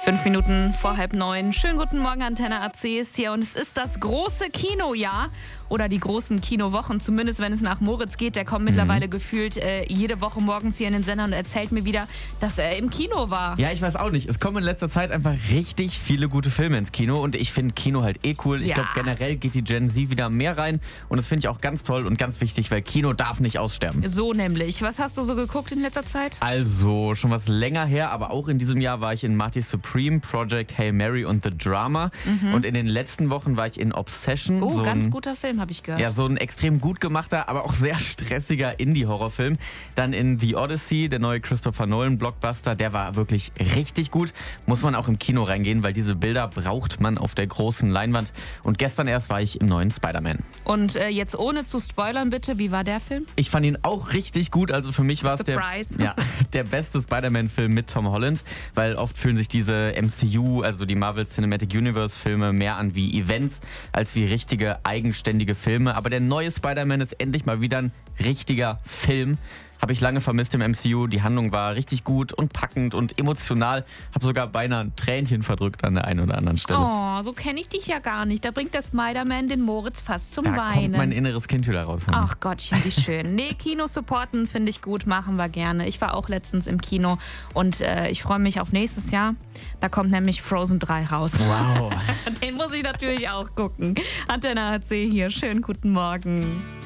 5 Minuten vor 8:30. Schönen guten Morgen, Antenne AC ist hier und es ist das große Kinojahr oder die großen Kinowochen, zumindest wenn es nach Moritz geht. Der kommt mittlerweile gefühlt jede Woche morgens hier in den Sender und erzählt mir wieder, dass er im Kino war. Ja, ich weiß auch nicht. Es kommen in letzter Zeit einfach richtig viele gute Filme ins Kino und ich finde Kino halt cool. Ich glaube, generell geht die Gen Z wieder mehr rein und das finde ich auch ganz toll und ganz wichtig, weil Kino darf nicht aussterben. So nämlich. Was hast du so geguckt in letzter Zeit? Also, schon was länger her, aber auch in diesem Jahr war ich in Marty Supreme, Project Hail Mary und The Drama. Und in den letzten Wochen war ich in Obsession. Oh, ganz guter Film, habe ich gehört. Ja, so ein extrem gut gemachter, aber auch sehr stressiger Indie-Horrorfilm. Dann in The Odyssey, der neue Christopher Nolan-Blockbuster, der war wirklich richtig gut. Muss man auch im Kino reingehen, weil diese Bilder braucht man auf der großen Leinwand. Und gestern erst war ich im neuen Spider-Man. Und jetzt ohne zu spoilern bitte, wie war der Film? Ich fand ihn auch richtig gut. Also für mich war es der beste Spider-Man-Film mit Tom Holland, weil oft fühlen sich diese MCU, also die Marvel Cinematic Universe-Filme, mehr an wie Events als wie richtige, eigenständige Filme. Aber der neue Spider-Man ist endlich mal wieder ein richtiger Film. Habe ich lange vermisst im MCU. Die Handlung war richtig gut und packend und emotional. Habe sogar beinahe ein Tränchen verdrückt an der einen oder anderen Stelle. Oh, so kenne ich dich ja gar nicht. Da bringt der Spider-Man den Moritz fast zum Weinen. Da kommt mein inneres Kind wieder raus. Ach Gottchen, wie schön. Nee, Kino supporten finde ich gut, machen wir gerne. Ich war auch letztens im Kino und ich freue mich auf nächstes Jahr. Da kommt nämlich Frozen 3 raus. Wow. Den muss ich natürlich auch gucken. Antenne AC hier, schönen guten Morgen.